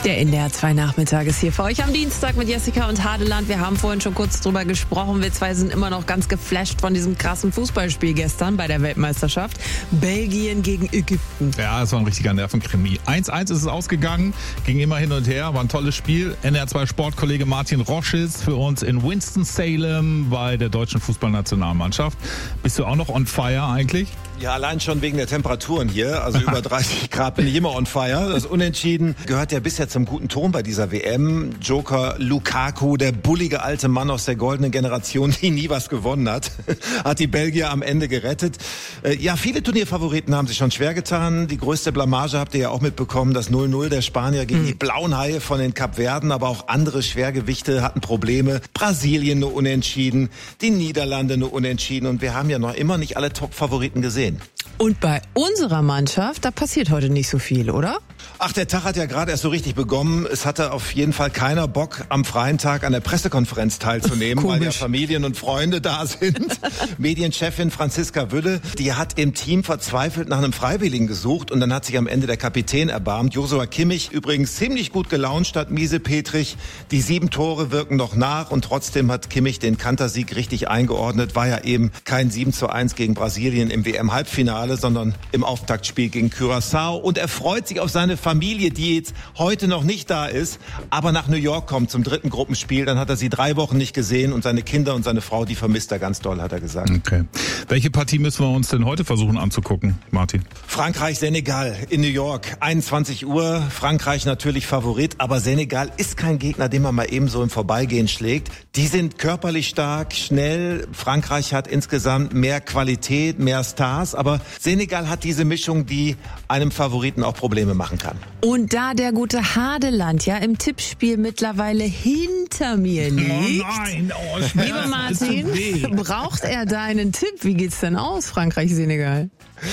Der NDR 2 Nachmittag ist hier für euch am Dienstag mit Jessica und Hadeland. Wir haben vorhin schon kurz drüber gesprochen. Wir zwei sind immer noch ganz geflasht von diesem krassen Fußballspiel gestern bei der Weltmeisterschaft. Belgien gegen Ägypten. Ja, es war ein richtiger Nervenkrimi. 1-1 ist es ausgegangen, ging immer hin und her, war ein tolles Spiel. NDR 2 Sportkollege Martin Rosch ist für uns in Winston-Salem bei der deutschen Fußballnationalmannschaft. Bist du auch noch on fire eigentlich? Ja, allein schon wegen der Temperaturen hier, also über 30 Grad bin ich immer on fire. Das Unentschieden gehört ja bisher zum guten Ton bei dieser WM. Joker Lukaku, der bullige alte Mann aus der goldenen Generation, die nie was gewonnen hat, hat die Belgier am Ende gerettet. Ja, viele Turnierfavoriten haben sich schon schwer getan. Die größte Blamage habt ihr ja auch mitbekommen, das 0-0 der Spanier gegen die blauen Haie von den Kapverden, aber auch andere Schwergewichte hatten Probleme. Brasilien nur unentschieden, die Niederlande nur unentschieden und wir haben ja noch immer nicht alle Top-Favoriten gesehen. Und bei unserer Mannschaft, da passiert heute nicht so viel, oder? Ach, der Tag hat ja gerade erst so richtig begonnen. Es hatte auf jeden Fall keiner Bock, am freien Tag an der Pressekonferenz teilzunehmen, weil ja Familien und Freunde da sind. Medienchefin Franziska Wülle, die hat im Team verzweifelt nach einem Freiwilligen gesucht und dann hat sich am Ende der Kapitän erbarmt. Joshua Kimmich übrigens ziemlich gut gelaunt statt Miese Petrich. Die 7 Tore wirken noch nach und trotzdem hat Kimmich den Kantersieg richtig eingeordnet. War ja eben kein 7-1 gegen Brasilien im WM-Halbfinale, sondern im Auftaktspiel gegen Curaçao. Und er freut sich auf seine Familie, die jetzt heute noch nicht da ist, aber nach New York kommt zum 3. Gruppenspiel. Dann hat er sie 3 Wochen nicht gesehen und seine Kinder und seine Frau, die vermisst er ganz doll, hat er gesagt. Okay. Welche Partie müssen wir uns denn heute versuchen anzugucken, Martin? Frankreich-Senegal in New York, 21 Uhr. Frankreich natürlich Favorit, aber Senegal ist kein Gegner, den man mal eben so im Vorbeigehen schlägt. Die sind körperlich stark, schnell. Frankreich hat insgesamt mehr Qualität, mehr Stars, aber Senegal hat diese Mischung, die einem Favoriten auch Probleme machen kann. Und da der gute Hadeland ja im Tippspiel mittlerweile hinter mir liegt, lieber Martin, braucht er deinen Tipp? Wie geht's denn aus, Frankreich-Senegal?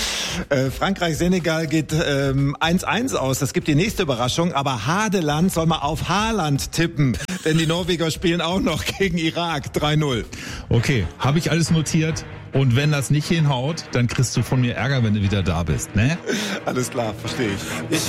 Frankreich-Senegal geht 1-1 aus. Das gibt die nächste Überraschung. Aber Hadeland soll mal auf Haaland tippen. Denn die Norweger spielen auch noch gegen Irak 3-0. Okay, habe ich alles notiert. Und wenn das nicht hinhaut, dann kriegst du von mir Ärger, wenn du wieder da bist, ne? Alles klar, verstehe ich.